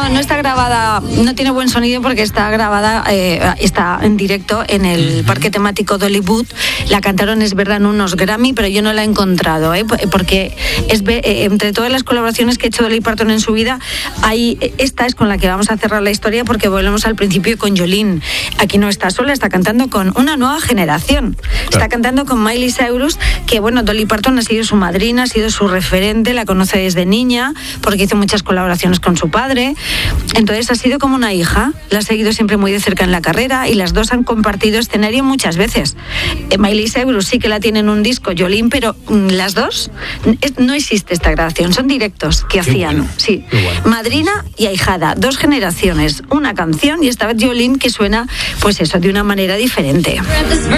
No está grabada, no tiene buen sonido porque está grabada, está en directo en el parque temático Dollywood. La cantaron, es verdad, en unos Grammy, pero yo no la he encontrado, porque entre todas las colaboraciones que ha hecho Dolly Parton en su vida, esta es con la que vamos a cerrar la historia, porque volvemos al principio con Jolene. Aquí no está sola, está cantando con una nueva generación. Está cantando con Miley Cyrus, que bueno, Dolly Parton ha sido su madrina, ha sido su referente, la conoce desde niña, porque hizo muchas colaboraciones con su padre. Entonces ha sido como una hija, la ha seguido siempre muy de cerca en la carrera y las dos han compartido escenario muchas veces. Miley Cyrus sí que la tiene en un disco, Jolene, pero las dos no existe esta grabación, son directos que hacían. Bueno, sí. Bueno. Madrina y ahijada, 2 generaciones, una canción, y esta vez Jolene, que suena pues eso, de una manera diferente.